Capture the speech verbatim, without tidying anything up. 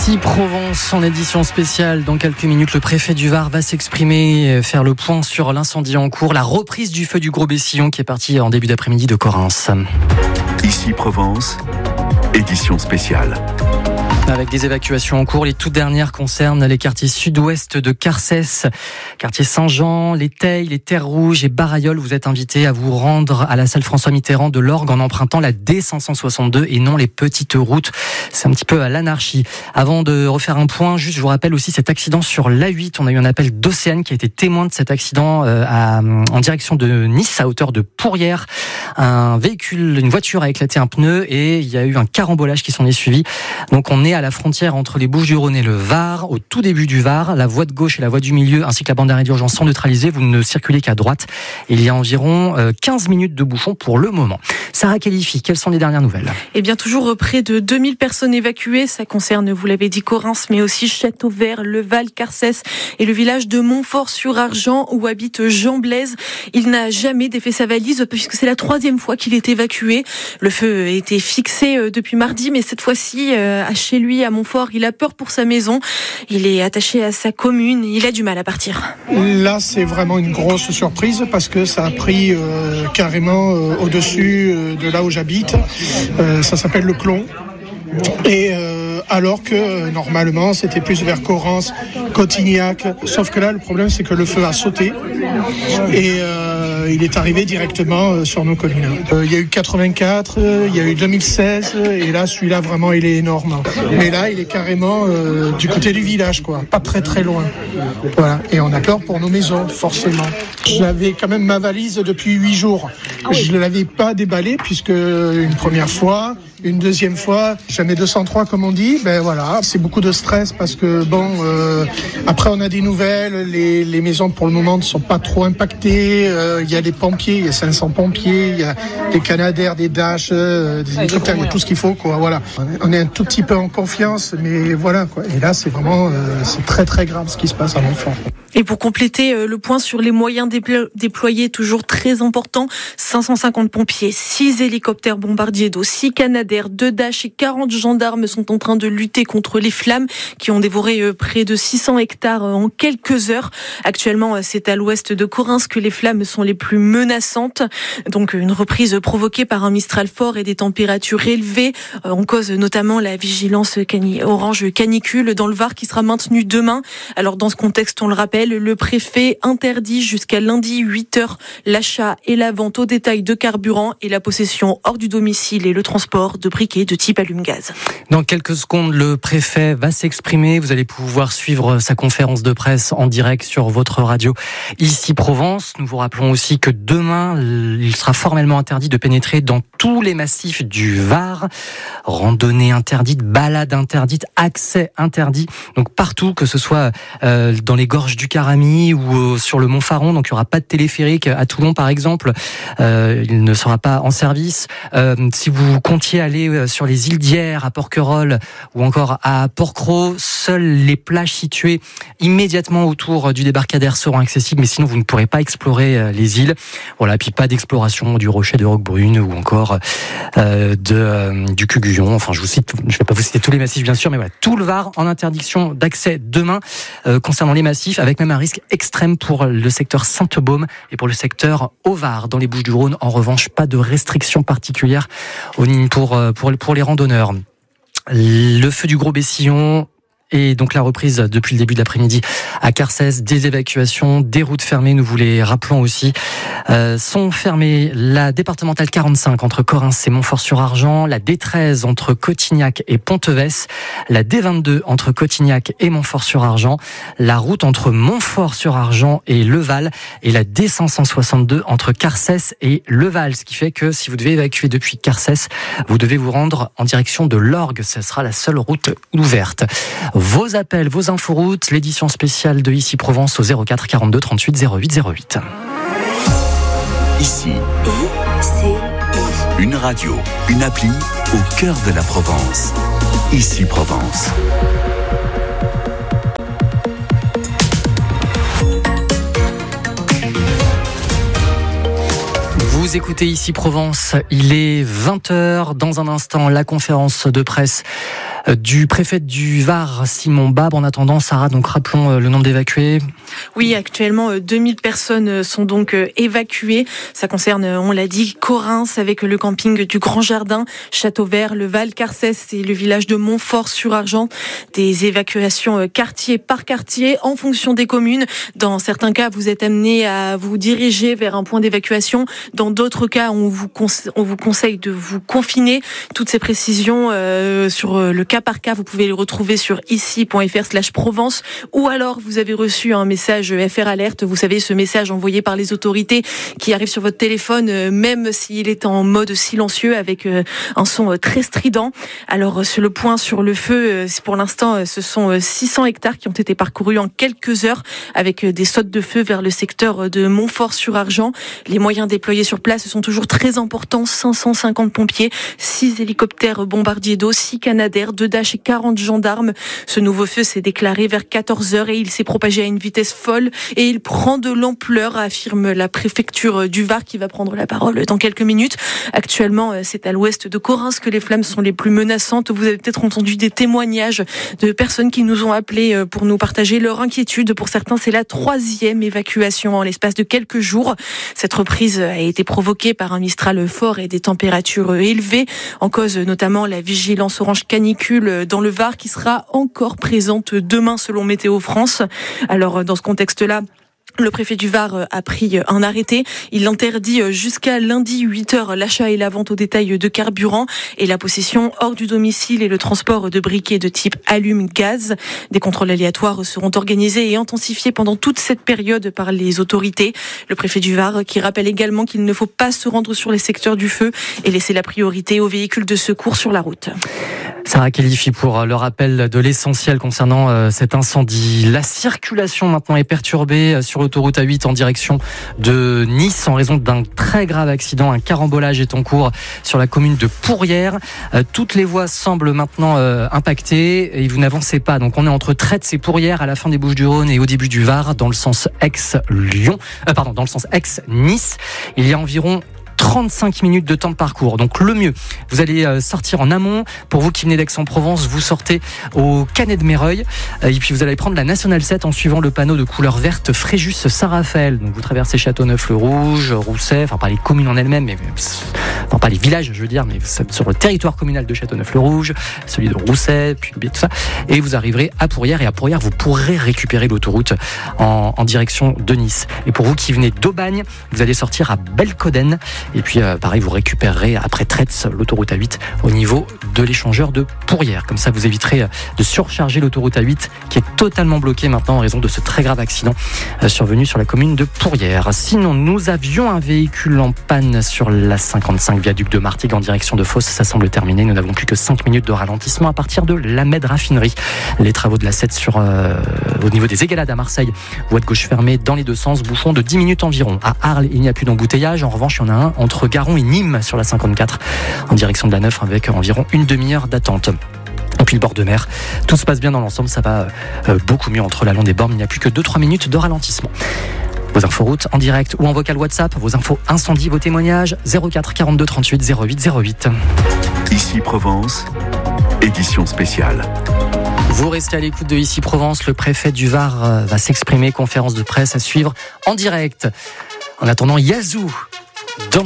Ici Provence en édition spéciale. Dans quelques minutes, le préfet du Var va s'exprimer, faire le point sur l'incendie en cours, la reprise du feu du Gros-Bessillon qui est parti en début d'après-midi de Correns. Ici Provence, édition spéciale. Avec des évacuations en cours, les toutes dernières concernent les quartiers sud-ouest de Carcès, quartier Saint-Jean, les Teilles, les Terres Rouges et Barailleul. Vous êtes invités à vous rendre à la salle François Mitterrand de l'Orgue en empruntant la D cinq cent soixante-deux et non les petites routes. C'est un petit peu à l'anarchie. Avant de refaire un point, juste je vous rappelle aussi cet accident sur l'A huit. On a eu un appel d'Océane qui a été témoin de cet accident euh, à, en direction de Nice à hauteur de Pourrières. Un véhicule, une voiture a éclaté un pneu et il y a eu un carambolage qui s'en est suivi. Donc on est à la frontière entre les Bouches-du-Rhône et le Var, au tout début du Var. La voie de gauche et la voie du milieu ainsi que la bande d'arrêt d'urgence sont neutralisées. Vous ne circulez qu'à droite. Il y a environ quinze minutes de bouchon pour le moment. Sarah Qualifi, quelles sont les dernières nouvelles ? Eh bien, toujours près de deux mille personnes évacuées. Ça concerne, vous l'avez dit, Correns, mais aussi Châteauvert, Leval, Carcès et le village de Montfort-sur-Argent où habite Jean Blaise. Il n'a jamais défait sa valise puisque c'est la troisième fois qu'il est évacué. Le feu a été fixé depuis mardi, mais cette fois-ci, à chez lui, à Montfort, il a peur pour sa maison. Il est attaché à sa commune. Il a du mal à partir. Là, c'est vraiment une grosse surprise parce que ça a pris euh, carrément euh, au-dessus euh, de là où j'habite. Euh, ça s'appelle le Clon. Et euh, alors que euh, normalement c'était plus vers Correns, Cotignac. Sauf que là le problème c'est que le feu a sauté et euh, il est arrivé directement euh, sur nos communes. Euh, il y a eu quatre-vingt-quatre, euh, il y a eu deux mille seize et là celui-là vraiment il est énorme. Mais là il est carrément euh, du côté du village quoi, pas très très loin. Voilà. Et on a peur pour nos maisons forcément. J'avais quand même ma valise depuis huit jours. Je ne l'avais pas déballée puisque une première fois. Une deuxième fois, jamais deux cent trois comme on dit, ben voilà, c'est beaucoup de stress parce que bon, euh, après on a des nouvelles, les, les maisons pour le moment ne sont pas trop impactées, euh, il y a des pompiers, il y a cinq cents pompiers, il y a des Canadair, des Dash, euh, des hélicoptères, il y a tout ce qu'il faut quoi, voilà. On est un tout petit peu en confiance, mais voilà quoi. Et là c'est vraiment, euh, c'est très très grave ce qui se passe à Montfort. Et pour compléter le point sur les moyens déplo- déployés, toujours très important, cinq cent cinquante pompiers, six hélicoptères bombardiers d'eau, six Canadair, deux Dash et quarante gendarmes sont en train de lutter contre les flammes qui ont dévoré près de six cents hectares en quelques heures. Actuellement, c'est à l'ouest de Correns que les flammes sont les plus menaçantes. Donc une reprise provoquée par un Mistral fort et des températures élevées. En cause notamment la vigilance cani- orange canicule dans le Var qui sera maintenue demain. Alors dans ce contexte, on le rappelle, le préfet interdit jusqu'à lundi huit heures l'achat et la vente au détail de carburant et la possession hors du domicile et le transport de briquets de type allume-gaz. Dans quelques secondes, le préfet va s'exprimer. Vous allez pouvoir suivre sa conférence de presse en direct sur votre radio Ici Provence. Nous vous rappelons aussi que demain, il sera formellement interdit de pénétrer dans tous les massifs du Var. Randonnée interdite, balade interdite, accès interdit. Donc partout, que ce soit euh, dans les gorges du Carami ou euh, sur le Mont Faron. Donc il n'y aura pas de téléphérique à Toulon par exemple. Euh, il ne sera pas en service. Euh, si vous comptiez aller sur les îles d'Hyères, à Porquerolles ou encore à Porquerolles, seules les plages situées immédiatement autour du débarcadère seront accessibles, mais sinon vous ne pourrez pas explorer les îles. Voilà, puis pas d'exploration du rocher de Roquebrune ou encore euh, de euh, du Cuguillon. Enfin, je vous cite, je vais pas vous citer tous les massifs bien sûr, mais voilà, tout le Var en interdiction d'accès demain euh, concernant les massifs, avec même un risque extrême pour le secteur Sainte-Baume et pour le secteur Haut-Var. Dans les Bouches-du-Rhône, en revanche, pas de restrictions particulières pour pour pour les randonneurs. Le feu du Gros-Bessillon et donc la reprise depuis le début de l'après-midi à Carcès, des évacuations, des routes fermées, nous vous les rappelons aussi, euh, sont fermées. La départementale quarante-cinq entre Correns et Montfort-sur-Argent, la D treize entre Cotignac et Pontevès, la D vingt-deux entre Cotignac et Montfort-sur-Argent, la route entre Montfort-sur-Argent et Leval et la D cinq cent soixante-deux entre Carcès et Leval. Ce qui fait que si vous devez évacuer depuis Carcès, vous devez vous rendre en direction de l'Orgue. Ce sera la seule route ouverte. Vos appels, vos inforoutes, l'édition spéciale de Ici Provence au zéro quatre quarante-deux trente-huit zéro huit zéro huit. Ici, une radio, une appli au cœur de la Provence. Ici Provence. Vous écoutez Ici Provence, il est vingt heures. Dans un instant, la conférence de presse du préfet du Var, Simon Babre. En attendant, Sarah, donc rappelons le nombre d'évacués. Oui, actuellement, deux mille personnes sont donc évacuées. Ça concerne, on l'a dit, Corrins avec le camping du Grand Jardin, Châteauvert, le Val Carcès et le village de Montfort-sur-Argent. Des évacuations quartier par quartier en fonction des communes. Dans certains cas, vous êtes amené à vous diriger vers un point d'évacuation. Dans d'autres cas, on vous conseille, on vous conseille de vous confiner. Toutes ces précisions euh, sur le cas par cas, vous pouvez les retrouver sur ici.fr slash Provence, ou alors vous avez reçu un message F R Alerte. Vous savez, ce message envoyé par les autorités qui arrive sur votre téléphone, euh, même s'il est en mode silencieux avec euh, un son euh, très strident. Alors, sur le point sur le feu, euh, pour l'instant, euh, ce sont euh, six cents hectares qui ont été parcourus en quelques heures avec euh, des sautes de feu vers le secteur de Montfort-sur-Argent. Les moyens déployés sur place sont toujours très importants. cinq cent cinquante pompiers, six hélicoptères bombardiers d'eau, six Canadair, deux Dash et quarante gendarmes. Ce nouveau feu s'est déclaré vers quatorze heures et il s'est propagé à une vitesse folle et il prend de l'ampleur, affirme la préfecture du Var qui va prendre la parole dans quelques minutes. Actuellement, c'est à l'ouest de Corrins que les flammes sont les plus menaçantes. Vous avez peut-être entendu des témoignages de personnes qui nous ont appelés pour nous partager leur inquiétude. Pour certains, c'est la troisième évacuation en l'espace de quelques jours. Cette reprise a été provoquée par un Mistral fort et des températures élevées, en cause notamment la vigilance orange canicule dans le Var qui sera encore présente demain selon Météo France. Alors dans ce contexte-là, le préfet du Var a pris un arrêté. Il interdit jusqu'à lundi huit heures l'achat et la vente au détail de carburant et la possession hors du domicile et le transport de briquets de type allume-gaz. Des contrôles aléatoires seront organisés et intensifiés pendant toute cette période par les autorités. Le préfet du Var qui rappelle également qu'il ne faut pas se rendre sur les secteurs du feu et laisser la priorité aux véhicules de secours sur la route. Sarah Khelifi pour le rappel de l'essentiel concernant euh, cet incendie. La circulation maintenant est perturbée sur l'autoroute A huit en direction de Nice en raison d'un très grave accident. Un carambolage est en cours sur la commune de Pourrières. Euh, toutes les voies semblent maintenant euh, impactées et vous n'avancez pas. Donc on est entre Traits et Pourrières à la fin des Bouches-du-Rhône et au début du Var dans le sens Aix-Lyon. Euh, pardon, dans le sens Aix-Nice. Il y a environ trente-cinq minutes de temps de parcours. Donc le mieux, vous allez sortir en amont. Pour vous qui venez d'Aix-en-Provence, vous sortez au Canet de Méreuil et puis vous allez prendre la Nationale sept en suivant le panneau de couleur verte Fréjus-Saint-Raphaël. Donc vous traversez Châteauneuf-le-Rouge, Rousset, enfin pas les communes en elles-mêmes, mais enfin pas les villages, je veux dire, mais sur le territoire communal de Châteauneuf-le-Rouge, celui de Rousset, puis tout ça, et vous arriverez à Pourrières. Et à Pourrières, vous pourrez récupérer l'autoroute en, en direction de Nice. Et pour vous qui venez d'Aubagne, vous allez sortir à Belcoden. Et puis, euh, pareil, vous récupérerez après Traits l'autoroute A huit au niveau de l'échangeur de Pourrières. Comme ça, vous éviterez de surcharger l'autoroute A huit qui est totalement bloquée maintenant en raison de ce très grave accident euh, survenu sur la commune de Pourrières. Sinon, nous avions un véhicule en panne sur la cinquante-cinq viaduc de Martigues en direction de Fos. Ça semble terminé. Nous n'avons plus que cinq minutes de ralentissement à partir de la Med Raffinerie. Les travaux de la sept sur, euh, au niveau des Égalades à Marseille. Voie de gauche fermée dans les deux sens. Bouchon de dix minutes environ. À Arles, il n'y a plus d'embouteillage. En revanche, il y en a un entre Garon et Nîmes sur la cinquante-quatre en direction de la neuf avec environ une demi-heure d'attente. Et puis le bord de mer, tout se passe bien dans l'ensemble, ça va euh, beaucoup mieux entre la Londe et Borne, il n'y a plus que deux à trois minutes de ralentissement. Vos infos routes en direct ou en vocal WhatsApp, vos infos incendie, vos témoignages, zéro quatre quarante-deux trente-huit zéro huit zéro huit. Ici Provence, édition spéciale. Vous restez à l'écoute de Ici Provence, le préfet du Var va s'exprimer, conférence de presse à suivre en direct. En attendant, Yazoo dans